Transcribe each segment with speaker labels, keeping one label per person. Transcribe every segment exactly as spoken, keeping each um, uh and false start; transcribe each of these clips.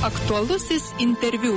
Speaker 1: Aktualusis interviu.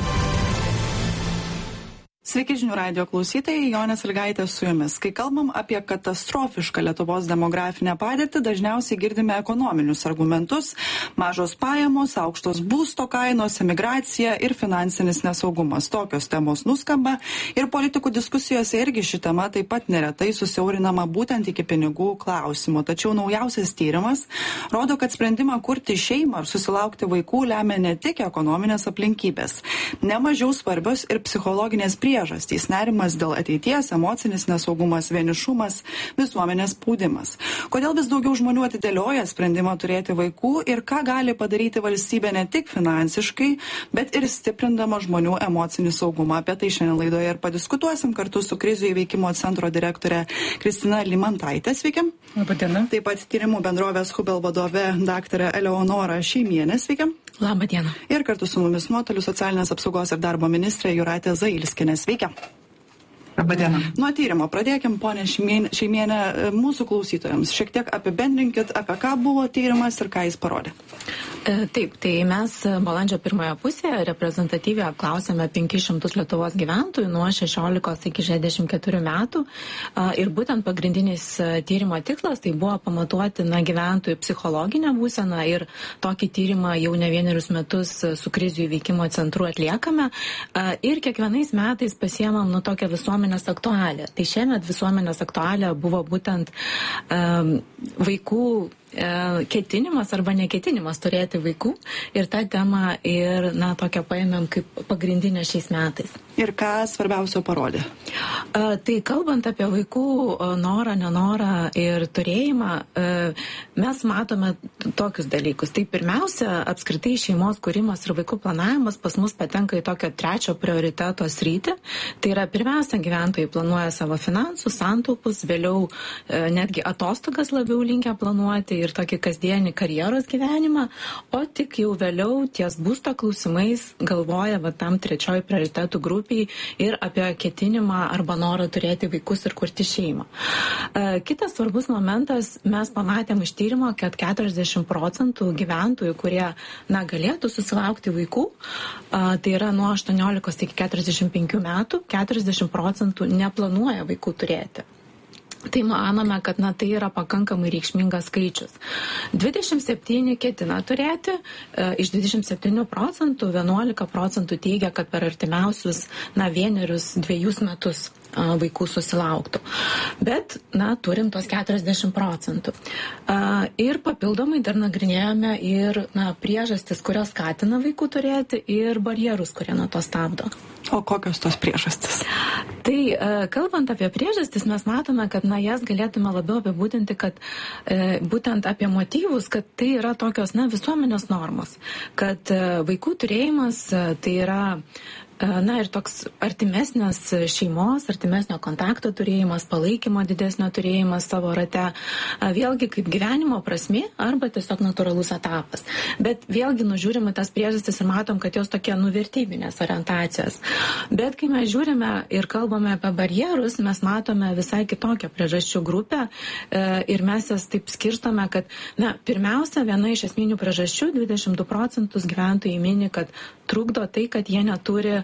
Speaker 2: Sveiki žinių radijo klausytojai, Jonė Sąlygaitė su jumis. Kai kalbam apie katastrofišką Lietuvos demografinę padėtį, dažniausiai girdime ekonominius argumentus - mažos pajamos, aukštos būsto kainos, emigracija ir finansinis nesaugumas. Tokios temos nuskamba ir politikų diskusijose irgi ši tema taip pat neretai susiaurinama būtent iki pinigų klausimo. Tačiau naujausias tyrimas rodo, kad sprendimą kurti šeimą ar susilaukti vaikų lemia ne tik ekonominės aplinkybės. Nemažiau svarbios ir psichologinės priežastys. Priežastys, nerimas dėl ateities, emocinis nesaugumas, vienišumas, visuomenės spaudimas. Kodėl vis daugiau žmonių atidėlioja sprendimą turėti vaikų ir ką gali padaryti valstybė ne tik finansiškai, bet ir stiprindama žmonių emocinį saugumą. Apie tai šiandien laidoje ir padiskutuosim kartu su krizių įveikimo centro direktorė Kristina Limantaitė. Sveiki.
Speaker 3: Labą dieną.
Speaker 2: Taip pat tyrimų bendrovės Hubel vadove daktarė Eleonora Šeimienė. Sveiki.
Speaker 3: Labą dieną.
Speaker 2: Ir kartu su mumis nuotoliu socialinės apsaugos ir darbo ministrė Jūratė Zailskienė. Sveiki.
Speaker 4: Labadiena.
Speaker 2: Nuo tyrimo pradėkim, ponė Šeimienė, mūsų klausytojams. Šiek tiek apibendrinkit, apie ką buvo tyrimas ir ką jis parodė.
Speaker 3: Taip, tai mes balandžio pirmoje pusėje reprezentatyviai apklausėme penkis šimtus Lietuvos gyventojų nuo šešiolikos iki šešiasdešimt keturių metų. Ir būtent pagrindinis tyrimo tikslas tai buvo pamatuoti na, gyventojų psichologinę būseną ir tokį tyrimą jau ne vienerius metus su krizių įveikimo centru atliekame. Ir kiekvienais metais pasiemam nu tokią visuomenės aktualią. Tai šiemet visuomenės aktualią buvo būtent um, vaikų ketinimas arba neketinimas turėti vaikų ir tą temą ir, na, tokią paėmėm kaip pagrindinę šiais metais.
Speaker 2: Ir ką svarbiausio parodė?
Speaker 3: A, tai kalbant apie vaikų norą, nenorą ir turėjimą, a, mes matome tokius dalykus. Tai pirmiausia, apskritai šeimos kūrimas ir vaikų planavimas pas mus patenka į tokio trečio prioriteto sritį. Tai yra pirmiausia, gyventojai planuoja savo finansus, santaupus, vėliau a, netgi atostogas labiau linkę planuoti ir tokį kasdienį karjeros gyvenimą, o tik jau vėliau ties būsto klausimais galvoja va, tam trečioji prioritetų grupiai ir apie ketinimą arba norą turėti vaikus ir kurti šeimą. Kitas svarbus momentas, mes pamatėm iš tyrimo, kad keturiasdešimt procentų gyventojų, kurie na, galėtų susilaukti vaikų, tai yra nuo aštuoniolikos iki keturiasdešimt penkių metų, keturiasdešimt procentų neplanuoja vaikų turėti. Tai manome, kad na, tai yra pakankamai reikšmingas skaičius. dvidešimt septyni ketina turėti, e, iš dvidešimt septynių procentų vienuolika procentų teigia, kad per artimiausius na, vienerius dviejus metus a, vaikų susilauktų. Bet, na, turim tos keturiasdešimt procentų. A, ir papildomai dar nagrinėjome ir na, priežastis, kurios skatina vaikų turėti ir barjerus, kurie nuo to stabdo.
Speaker 2: O kokios tos priežastis?
Speaker 3: Tai a, kalbant apie priežastis, mes matome, kad na, jas galėtume labiau apibūdinti, kad e, būtent apie motyvus, kad tai yra tokios na, visuomenės normos, kad e, vaikų turėjimas e, tai yra na ir toks artimesnės šeimos, artimesnio kontakto turėjimas, palaikymo didesnio turėjimas savo rate, vėlgi kaip gyvenimo prasmė arba tiesiog natūralus etapas. Bet vėlgi nužiūrime tas priežastis ir matom, kad jos tokie nuvertybinės orientacijos. Bet kai mes žiūrime ir kalbame apie barjerus, mes matome visai kitokią priežasčių grupę ir mes jas taip skirstome, kad na, pirmiausia, viena iš esminių priežasčių, dvidešimt du procentus gyventojai mini, kad trukdo tai, kad jie neturi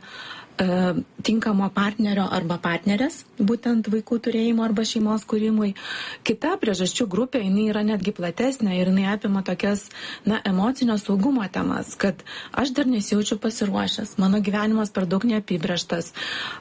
Speaker 3: tinkamo partnerio arba partnerės, būtent vaikų turėjimo arba šeimos kūrimui. Kita priežasčių grupė, jinai yra netgi platesnė ir jinai apima tokias, na, emocinio saugumo temas, kad aš dar nesijaučiu pasiruošęs, mano gyvenimas per daug neapibrėžtas,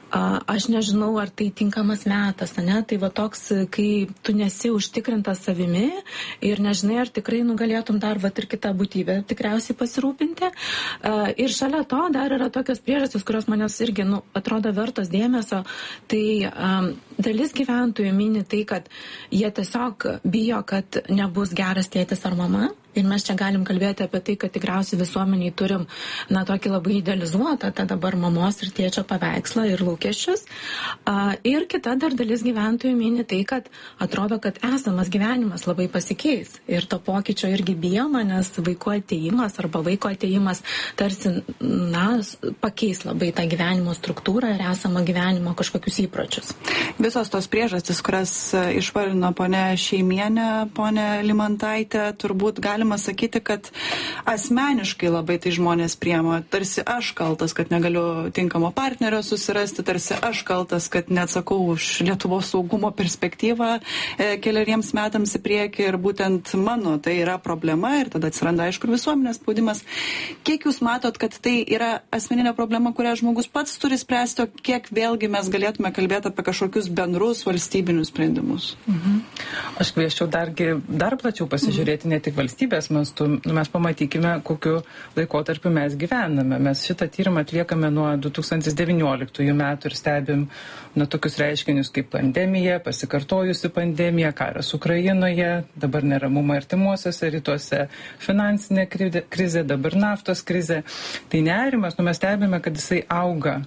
Speaker 3: aš nežinau, ar tai tinkamas metas, ne? Tai va toks, kai tu nesi užtikrintas savimi ir nežinai, ar tikrai nugalėtum dar va ir kitą būtybę tikriausiai pasirūpinti. Ir šalia to dar yra tokios priežastys, kurios manęs irgi, nu, atrodo vertos dėmesio, tai um, dalis gyventojų mini tai, kad jie tiesiog bijo, kad nebus geras tėtis ar mama. Ir mes čia galim kalbėti apie tai, kad tikriausiai visuomeniai turim, na, tokį labai idealizuotą tą dabar mamos ir tėčio paveikslą ir lūkesčius. A, ir kita dar dalis gyventojų mini tai, kad atrodo, kad esamas gyvenimas labai pasikeis. Ir to pokyčio irgi bijoma, nes vaiko atėjimas arba vaiko atėjimas tarsi, na, pakeis labai tą gyvenimo struktūrą ir esamą gyvenimo kažkokius įpročius.
Speaker 2: Visos tos priežastys, kurias išvarino ponė Šeimienė, ponė Limantaitė, turbūt galim galima sakyti, kad asmeniškai labai tai žmonės priema. Tarsi aš kaltas, kad negaliu tinkamo partnerio susirasti, tarsi aš kaltas, kad neatsakau už Lietuvos saugumo perspektyvą e, keliariems metams į priekį ir būtent mano tai yra problema ir tada atsiranda aišku ir visuomenės spaudimas. Kiek jūs matot, kad tai yra asmeninė problema, kurią žmogus pats turi spręsti, o kiek vėlgi mes galėtume kalbėti apie kažkokius bendrus valstybinius sprendimus?
Speaker 5: Mhm. Aš kvieščiau dargi, dar plačiau pasižiūrėti, mhm. ne tik valstybės mastu. Mes pamatykime, kokiu laikotarpiu mes gyvename. Mes šitą tyrimą atliekame nuo du tūkstančiai devynioliktųjų metų ir stebim na, tokius reiškinius kaip pandemija, pasikartojusi pandemija, karas Ukrainoje, dabar neramumai artimuosiuose rytuose, finansinė krizė, dabar naftos krizė. Tai nerimas, nu mes stebime, kad jisai auga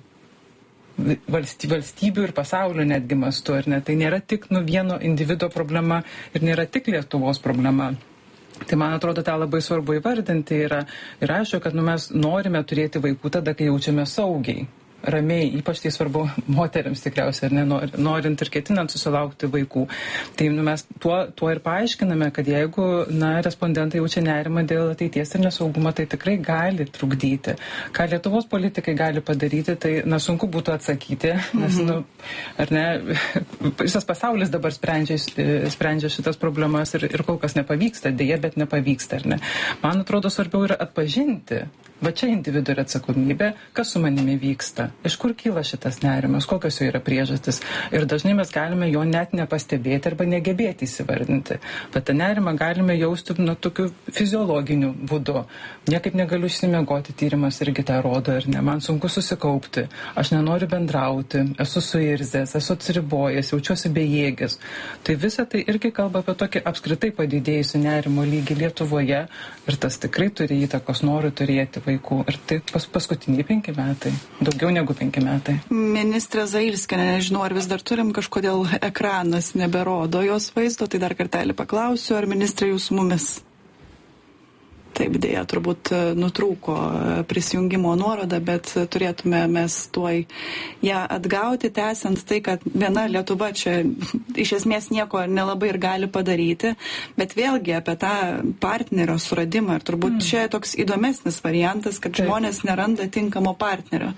Speaker 5: valstybių ir pasaulio netgi mastu, ar ne? Tai nėra tik nu vieno individo problema ir nėra tik Lietuvos problema. Tai man atrodo, tą labai svarbu įvardinti yra ir aišku, kad nu, mes norime turėti vaikų tada, kai jaučiame saugiai. Ramiai, ypač tai svarbu moteriams tikriausiai, ar ne, norint ir ketinant susilaukti vaikų. Tai nu, mes tuo, tuo ir paaiškiname, kad jeigu na, respondentai jaučia nerimą dėl ateities ir nesaugumą, tai tikrai gali trukdyti. Ką Lietuvos politikai gali padaryti, tai na, sunku būtų atsakyti, nes nu, ar ne, visas pasaulis dabar sprendžia, sprendžia šitas problemas ir, ir kol kas nepavyksta, dėja, bet nepavyksta, ar ne. Man atrodo, svarbiau yra atpažinti. Va čia individu yra atsakomybė, kas su manimi vyksta, iš kur kyla šitas nerimas, kokios jo yra priežastis. Ir dažnai mes galime jo net nepastebėti arba negebėti įsivardinti. Bet tą nerimą galime jausti nu, tokiu fiziologiniu būdu. Niekaip negaliu išsimiegoti, tyrimas irgi tą rodo, ir ne, man sunku susikaupti, aš nenoriu bendrauti, esu suirzęs, esu atsiribojęs, jaučiuosi bejėgis. Tai visa tai irgi kalba apie tokį apskritai padidėjusių nerimo lygį Lietuvoje ir tas tikrai turi įtakos, noriu turėti vaikų. Ir tai pas, paskutiniai penki metai. Daugiau negu penki metai.
Speaker 2: Ministrė Zailskienė, nežinau, ar vis dar turim kažkodėl ekranas neberodo jos vaizdo, tai dar kartelį paklausiu, ar ministrė jūs su mumis? Taip, dėja, turbūt nutrūko prisijungimo nuoroda, bet turėtume mes tuoj ją atgauti, tęsiant tai, kad viena Lietuva čia iš esmės nieko nelabai ir gali padaryti, bet vėlgi apie tą partnerio suradimą. Ir turbūt mm. čia toks įdomesnis variantas, kad Taip. žmonės neranda tinkamo partnerio.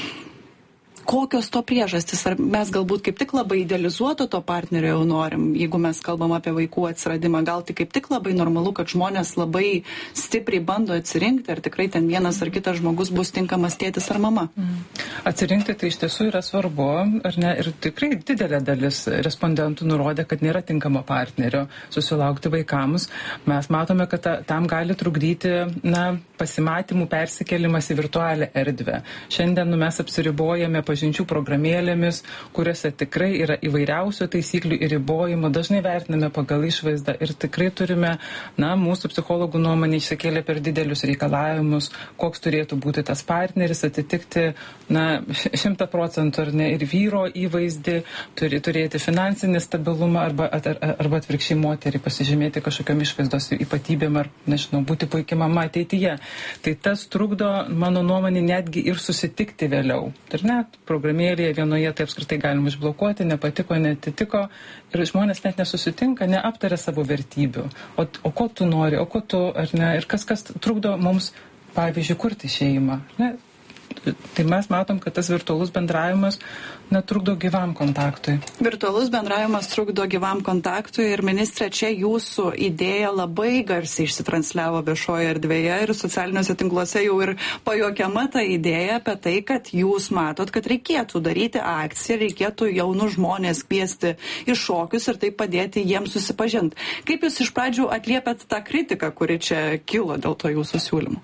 Speaker 2: Kokios to priežastys? Ar mes galbūt kaip tik labai idealizuoto to partnerio jau norim, jeigu mes kalbam apie vaikų atsiradimą, gal tai kaip tik labai normalu, kad žmonės labai stipriai bando atsirinkti, ar tikrai ten vienas ar kitas žmogus bus tinkamas tėtis ar mama?
Speaker 5: Mm. Atsirinkti tai iš tiesų yra svarbu, ar ne? Ir tikrai didelė dalis respondentų nurodė, kad nėra tinkamo partnerio susilaukti vaikams. Mes matome, kad ta, tam gali trukdyti na, pasimatymų persikėlimas į virtualią erdvę. Šiandien nu, mes apsiribojame pažinčių programėlėmis, kuriuose tikrai yra įvairiausių taisyklių ir ribojimų, dažnai vertiname pagal išvaizdą ir tikrai turime, na, mūsų psichologų nuomonė išsikėlė per didelius reikalavimus, koks turėtų būti tas partneris, atitikti, na, šimtą procentų ar ne, ir vyro įvaizdį, turi turėti finansinį stabilumą arba, ar, arba atvirkščiai moterį pasižymėti kažkokiam išvaizdos ypatybėm ar, nežinau, būti puikia mama ateityje. Tai tas trukdo, mano nuomonė, netgi ir susitikti vėliau. Ir net programėlėje vienoje tai apskritai galima išblokuoti, nepatiko, netitiko ir žmonės net nesusitinka, neaptaria savo vertybių. O, o ko tu nori, o ko tu, ar ne, ir kas, kas trukdo mums, pavyzdžiui, kurti šeimą. Ne? Tai mes matom, kad tas virtualus bendravimas netrukdo gyvam kontaktui.
Speaker 2: Virtualus bendravimas trukdo gyvam kontaktui ir ministrė, čia jūsų idėja labai garsiai išsitransliavo viešoje erdvėje ir socialiniuose tinkluose jau ir pajuokiama ta idėja apie tai, kad jūs matot, kad reikėtų daryti akciją, reikėtų jaunus žmonės kviesti į šokius ir taip padėti jiems susipažinti. Kaip jūs iš pradžių atliepiat tą kritiką, kuri čia kilo dėl to jūsų siūlymų?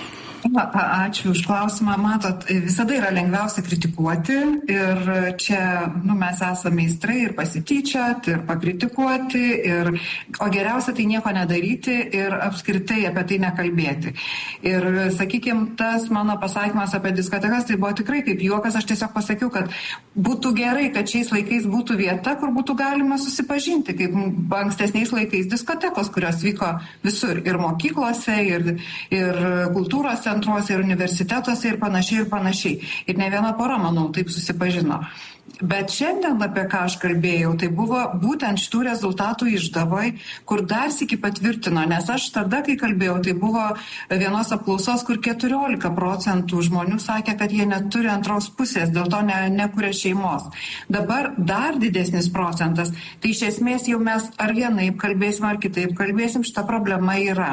Speaker 4: Ačiū už klausimą. Matot, visada yra lengviausia kritikuoti ir čia nu, mes esame meistrai ir pasityčioti, ir pakritikuoti, ir, o geriausia tai nieko nedaryti ir apskritai apie tai nekalbėti. Ir, sakykime, tas mano pasakymas apie diskotekas, tai buvo tikrai kaip juokas, aš tiesiog pasakiau, kad būtų gerai, kad šiais laikais būtų vieta, kur būtų galima susipažinti, kaip ankstesniais laikais diskotekos, kurios vyko visur, ir mokyklose, ir, ir kultūros centruose, ir universitetuose, ir panašiai, ir panašiai. Ir ne viena pora, manau, taip susipažino. Bet šiandien, apie ką aš kalbėjau, tai buvo būtent šitų rezultatų išdavoj, kur dar sykį patvirtino, nes aš tada, kai kalbėjau, tai buvo vienos apklausos, kur keturiolika procentų žmonių sakė, kad jie neturi antros pusės, dėl to ne, nekuria šeimos. Dabar dar didesnis procentas, tai iš esmės jau mes ar vienaip kalbėsim, ar kitaip kalbėsim, šita problema yra.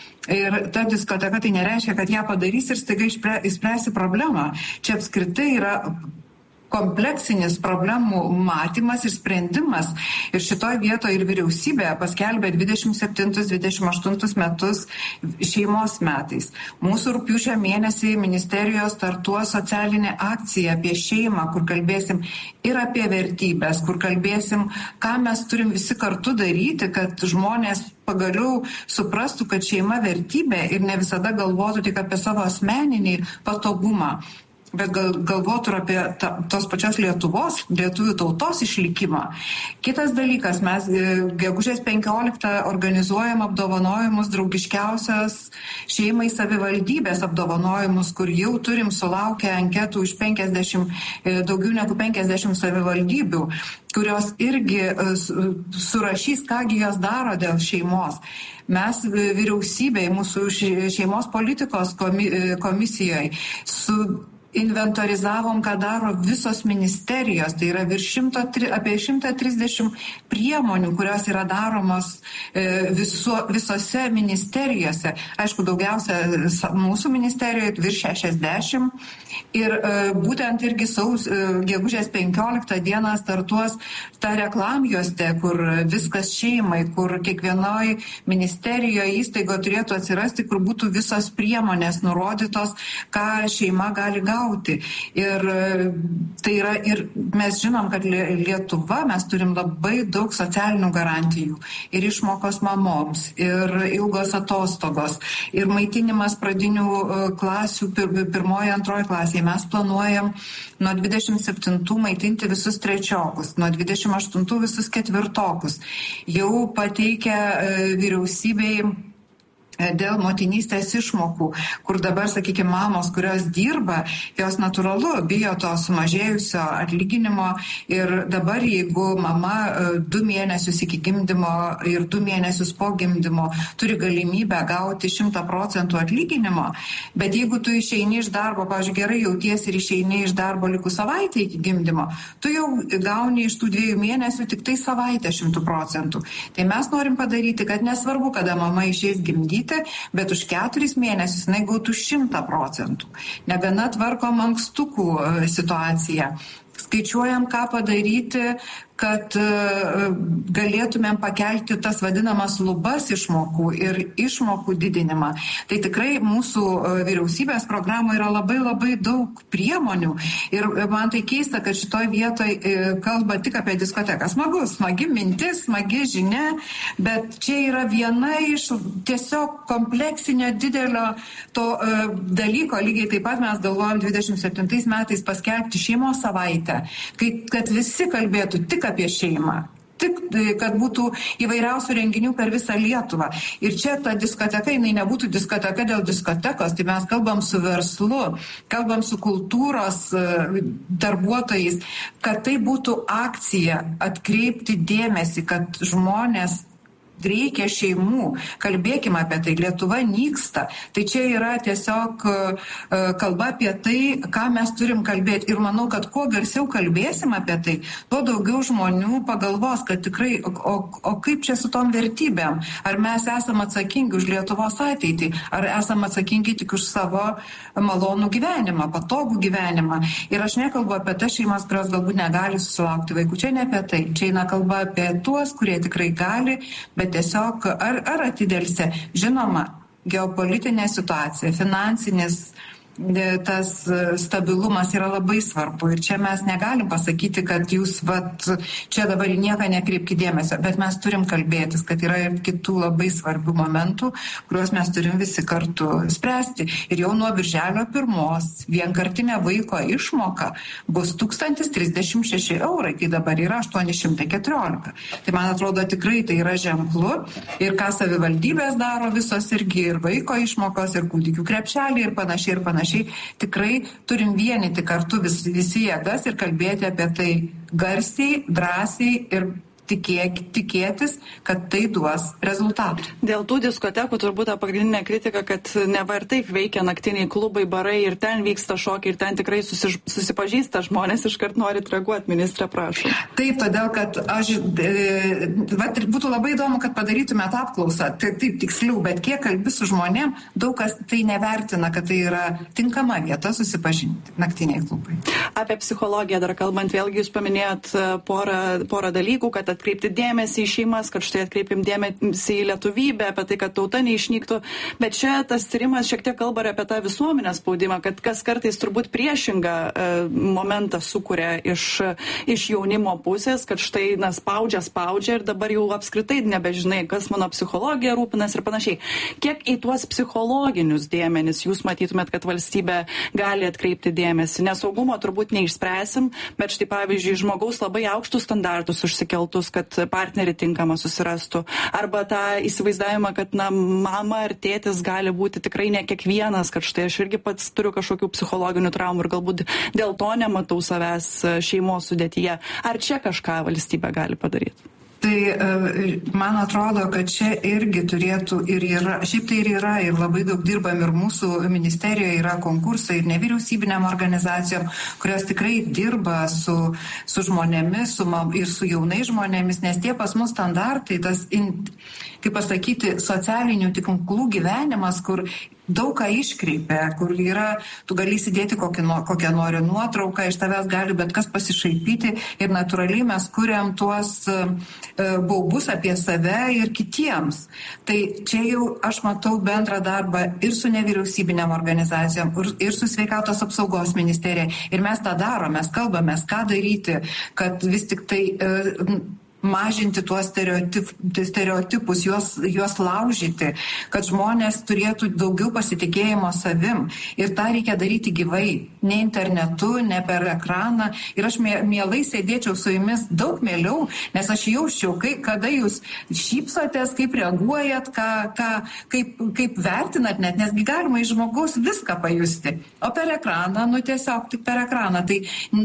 Speaker 4: Ir ta diskoteka tai nereiškia, kad ją padarys ir staiga išspręsi problemą. Čia apskritai yra kompleksinis problemų matymas ir sprendimas. Ir šitoj vietoje ir vyriausybė paskelbė dvidešimt septintus dvidešimt aštuntus metus šeimos metais. Mūsų rugpjūčio mėnesį ministerijos startuos socialinė akcija apie šeimą, kur kalbėsim ir apie vertybės, kur kalbėsim, ką mes turim visi kartu daryti, kad žmonės pagaliau suprastų, kad šeima vertybė ir ne visada galvotų tik apie savo asmeninį patogumą, bet gal, galvotų ir apie ta, tos pačios Lietuvos, lietuvių tautos išlikimą. Kitas dalykas, mes gegužės penkioliktą organizuojam apdovanojimus draugiškiausias šeimai savivaldybės apdovanojimus, kur jau turim sulaukę anketų iš penkiasdešimt, daugiau negu penkiasdešimt savivaldybių, kurios irgi surašys, kągi jos daro dėl šeimos. Mes vyriausybėje, mūsų šeimos politikos komisijoje su inventorizavom, ką daro visos ministerijos, tai yra virš šimto, apie šimtą trisdešimt priemonių, kurios yra daromos viso, visose ministerijose. Aišku, daugiausia mūsų ministerijoje virš šešiasdešimt. Ir būtent irgi saus, gegužės penkioliktą dieną startuos ta reklamjuostė, kur viskas šeimai, kur kiekvienoj ministerijoje įstaigo turėtų atsirasti, kur būtų visos priemonės nurodytos, ką šeima gali gauti. Ir tai yra, ir mes žinom, kad Lietuva, mes turim labai daug socialinių garantijų. Ir išmokos mamoms, ir ilgos atostogos, ir maitinimas pradinių klasių, pirmoji, antroji klasė. Mes planuojam nuo dvidešimt septintų maitinti visus trečiokus, nuo dvidešimt aštuntų visus ketvirtokus. Jau pateikę vyriausybei dėl motinystės išmokų, kur dabar, sakykime, mamos, kurios dirba, jos natūralu bijo to sumažėjusio atlyginimo ir dabar, jeigu mama du mėnesius iki gimdymo ir du mėnesius po gimdymo turi galimybę gauti šimtą procentų atlyginimo, bet jeigu tu išeini iš darbo, pavyzdžiui, gerai jauties ir išeini iš darbo likus savaitę iki gimdymo, tu jau gauni iš tų dviejų mėnesių tik tai savaitę šimtų procentų. Tai mes norim padaryti, kad nesvarbu, kada mama išeis gimdyti, bet už keturis mėnesius jinai gautų šimtą procentų. Negana tvarkom ankstukų situaciją. Skaičiuojam, ką padaryti, kad galėtumėm pakelti tas vadinamas lubas išmokų ir išmokų didinimą. Tai tikrai mūsų vyriausybės programoje yra labai labai daug priemonių ir man tai keista, kad šitoj vietoj kalba tik apie diskoteką. Smagu, smagi mintis, smagi žinia, bet čia yra viena iš tiesiog kompleksinio didelio to dalyko. Lygiai taip pat mes galvojam dvidešimt septintais metais paskelbti šeimos savaitę, kai, kad visi kalbėtų tik apie šeimą. Tik, kad būtų įvairiausių renginių per visą Lietuvą. Ir čia ta diskoteka, jinai nebūtų diskoteka dėl diskotekos, tai mes kalbam su verslu, kalbam su kultūros darbuotojais, kad tai būtų akcija atkreipti dėmesį, kad žmonės reikia šeimų. Kalbėkime apie tai. Lietuva nyksta. Tai čia yra tiesiog kalba apie tai, ką mes turim kalbėti. Ir manau, kad kuo garsiau kalbėsim apie tai, tuo daugiau žmonių pagalvos, kad tikrai, o, o kaip čia su tom vertybėm? Ar mes esam atsakingi už Lietuvos ateitį? Ar esam atsakingi tik už savo malonų gyvenimą, patogų gyvenimą? Ir aš nekalbu apie tas šeimas, kurios galbūt negali susilaukti vaikų. Čia ne apie tai. Čia eina kalba apie tuos, kurie tikrai gali, bet tiesiog ar, ar atidelsė. Žinoma, geopolitinė situacija, finansinis tas stabilumas yra labai svarbu. Ir čia mes negalim pasakyti, kad jūs vat, čia dabar į nieką nekreipkite dėmesio, bet mes turim kalbėtis, kad yra ir kitų labai svarbių momentų, kuriuos mes turim visi kartu spręsti. Ir jau nuo birželio pirmos vienkartinė vaiko išmoka bus tūkstantis trisdešimt šeši eurai, kai dabar yra aštuoni šimtai keturiolika. Tai man atrodo tikrai tai yra ženklu. Ir ką savivaldybės daro visos irgi, ir vaiko išmokos, ir kūdikių krepšeliai, ir panašiai, ir panašiai. Tikrai turim vienyti kartu vis, visi jėgas ir kalbėti apie tai garsiai, drąsiai ir tikėk, tikėtis, kad tai duos rezultatų.
Speaker 2: Dėl tų diskotekų turbūt ta pagrindinė kritika, kad neva ir taip veikia naktiniai klubai, barai ir ten vyksta šokiai ir ten tikrai susiž, susipažįsta žmonės, iškart norit reaguoti, ministrė, prašau.
Speaker 4: Taip, todėl, kad aš, e, vat, būtų labai įdomu, kad padarytumėt apklausą, taip, taip tiksliau, bet kiek kalbi su žmonėm, daug kas tai nevertina, kad tai yra tinkama vieta susipažinti, naktiniai klubai.
Speaker 2: Apie psichologiją dar kalbant, vėlgi jūs paminėjot porą, porą dalykų, kad atkreipti dėmesį į šeimas, kad štai atkreipim dėmesį į lietuvybę, apie tai, kad tauta neišnyktų. Bet čia tas tyrimas šiek tiek kalba apie tą visuomenės spaudimą, kad kas kartais turbūt priešingą e, momentą sukuria iš, iš jaunimo pusės, kad štai na, spaudžia, spaudžia ir dabar jau apskritai nebežinai, kas mano psichologija rūpinas ir panašiai. Kiek į tuos psichologinius dėmenis jūs matytumėt, kad valstybė gali atkreipti dėmesį? Nesaugumo turbūt neišspręsim, bet štai pavyzdžiui, žmogaus labai aukštus standartus užsikeltus, kad partnerį tinkamą susirastų. Arba tą įsivaizdavimą, kad na, mama ar tėtis gali būti tikrai ne kiekvienas, kad štai aš irgi pats turiu kažkokių psichologinių traumų ir galbūt dėl to nematau savęs šeimos sudėtyje. Ar čia kažką valstybė gali padaryti?
Speaker 4: Tai man atrodo, kad čia irgi turėtų ir yra, šiaip tai ir yra, ir labai daug dirbam ir mūsų ministerijoje yra konkursai ir nevyriausybinėm organizacijom, kurios tikrai dirba su, su žmonėmis su, ir su jaunais žmonėmis, nes tie pas mus standartai, tas, in, kaip pasakyti, socialinių tinklų gyvenimas, kur daug ką iškreipia, kur yra, tu gali įsidėti kokį, kokią nori nuotrauką, iš tavęs gali bet kas pasišaipyti ir natūraliai mes kuriam tuos uh, baubus apie save ir kitiems. Tai čia jau aš matau bendrą darbą ir su nevyriausybinėm organizacijom, ir su sveikatos apsaugos ministerija. Ir mes tą darom, mes kalbame, ką daryti, kad vis tik tai uh, mažinti tuos stereotip, stereotipus, juos, juos laužyti, kad žmonės turėtų daugiau pasitikėjimo savim. Ir tą reikia daryti gyvai, ne internetu, ne per ekraną. Ir aš mielai sėdėčiau su jumis daug mieliau, nes aš jausčiau, kai, kada jūs šypsotės, kaip reaguojat, ką, ką, kaip, kaip vertinat net, nesgi galima iš žmogaus viską pajusti. O per ekraną, nu tiesiog tik per ekraną. Tai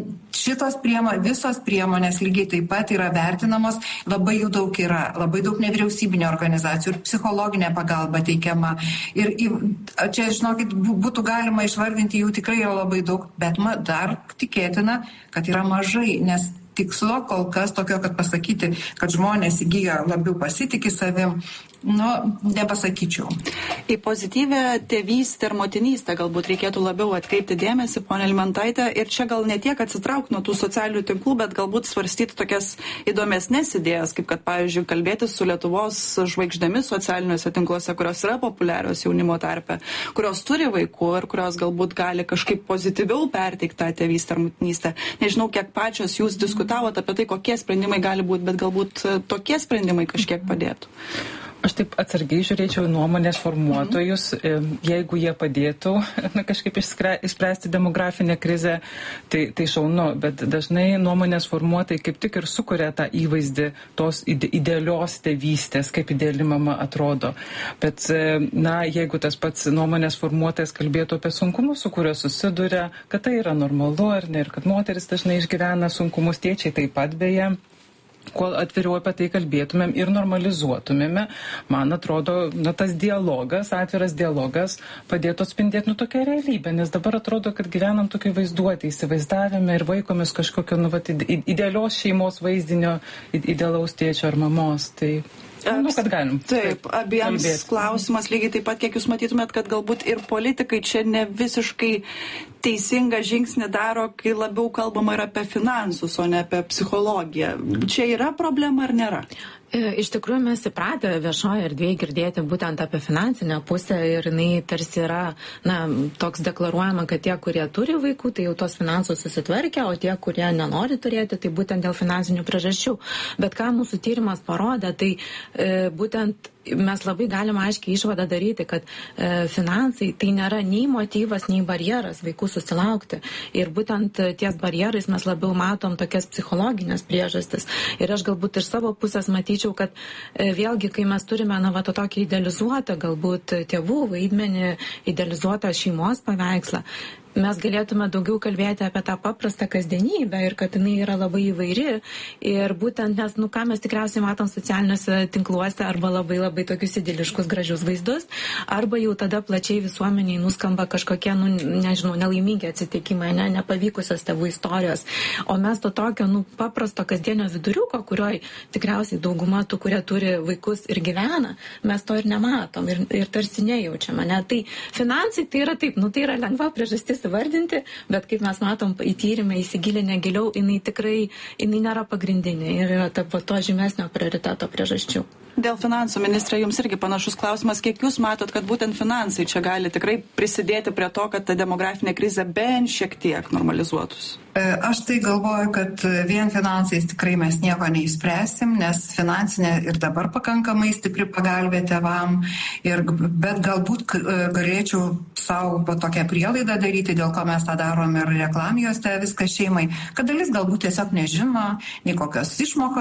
Speaker 4: šitos priemonės, visos priemonės lygiai taip pat yra vertinamos. Labai jų daug yra, labai daug nevyriausybinio organizacijų ir psichologinė pagalba teikiama. Ir čia, žinokit, būtų galima išvardinti jų tikrai yra labai daug, bet dar tikėtina, kad yra mažai, nes tikslo kol kas tokio, kad pasakyti, kad žmonės įgyja labiau pasitikį savim, nu, nepasakyčiau.
Speaker 2: Į pozityvę tėvystę ir motinystę galbūt reikėtų labiau atkreipti dėmesį, ponia Almentaitė, ir čia gal ne tiek atsitraukti nuo tų socialinių tinklų, bet galbūt svarstyti tokias įdomesnės idėjas, kaip kad, pavyzdžiui, kalbėtis su Lietuvos žvaigždėmis socialiniuose tinkluose, kurios yra populiarios jaunimo tarpe, kurios turi vaikų ir kurios galbūt gali kažkaip pozityviau perteikti tą tėvystę ar motinystę. Nežinau, kiek pačios jūs diskutavote apie tai, kokie sprendimai gali būti, bet galbūt tokie sprendimai kažkiek padėtų.
Speaker 5: Aš taip atsargiai žiūrėčiau nuomonės formuotojus, jeigu jie padėtų na, kažkaip išspręsti demografinę krizę, tai, tai šaunu, bet dažnai nuomonės formuotojai kaip tik ir sukuria tą įvaizdį tos ide, idealios tėvystės, kaip ideali mama atrodo. Bet, na, jeigu tas pats nuomonės formuotojas kalbėtų apie sunkumus, su kuriuo susiduria, kad tai yra normalu ar ne, ir kad moteris dažnai išgyvena sunkumus, tėčiai taip pat beje, kuo atviriau apie tai kalbėtumėm ir normalizuotumėme, man atrodo, na, tas dialogas, atviras dialogas padėtų atspindėti nu tokią realybę, nes dabar atrodo, kad gyvenam tokiai vaizduotė, įsivaizdavime ir vaikomės kažkokio nu, vat, idealios šeimos vaizdinio, idealaus tėčio ar mamos. Tai manau, kad galim.
Speaker 2: Taip, abiems kalbėti. Klausimas lygiai taip pat, kiek jūs matytumėt, kad galbūt ir politikai čia ne visiškai teisingą žingsnį daro, kai labiau kalbama ir apie finansus, o ne apie psichologiją. Čia yra problema ar nėra?
Speaker 3: Iš tikrųjų, mes įpratę viešoje erdvėje girdėti būtent apie finansinę pusę ir jinai tarsi yra, na, toks deklaruojama, kad tie, kurie turi vaikų, tai jau tos finansus susitvarkė, o tie, kurie nenori turėti, tai būtent dėl finansinių priežasčių. Bet ką mūsų tyrimas parodė, tai e, būtent mes labai galime aiškiai išvadą daryti, kad e, finansai tai nėra nei motyvas, nei barjeras vaikų susilaukti. Ir būtent ties barjerais mes labiau matom tokias psichologinės priežastis. Ir aš galbūt iš savo pusės matyčiau, kad e, vėlgi, kai mes turime, na, va, to tokį idealizuotą galbūt tėvų vaidmenį, idealizuotą šeimos paveikslą, mes galėtume daugiau kalbėti apie tą paprastą kasdienybę ir kad jinai yra labai įvairi ir būtent, nes, nu, ką mes tikriausiai matom socialiniuose tinkluose arba labai labai tokius idiliškus gražius vaizdus, arba jau tada plačiai visuomeniai nuskamba kažkokie, nu, nežinau, nelaimingi atsitikimai, ne, nepavykusios tėvų istorijos, o mes to tokio, nu, paprasto kasdienio viduriuko, kurioj tikriausiai dauguma tų, kurie turi vaikus ir gyvena, mes to ir nematom ir, ir tarsi nejaučiame, ne, tai finansai tai yra taip, nu, tai yra lengva priežastis įvardinti, bet kaip mes matom į tyrimą įsigilinę giliau, jinai tikrai, jinai nėra pagrindinė ir yra ta, to žymesnio prioriteto priežasčių.
Speaker 2: Dėl finansų, ministrė, jums irgi panašus klausimas, kiek jūs matot, kad būtent finansai čia gali tikrai prisidėti prie to, kad ta demografinė krizė bent šiek tiek normalizuotųsi?
Speaker 4: Aš tai galvoju, kad vien finansais tikrai mes nieko neišspręsim, nes finansinė ir dabar pakankamai stipri pagalbė tėvam, ir, bet galbūt galėčiau savo tokią prielaidą daryti, dėl ko mes tą darom ir reklamijose viską šeimai, kad dalis galbūt tiesiog nežino, nei kokios išmokos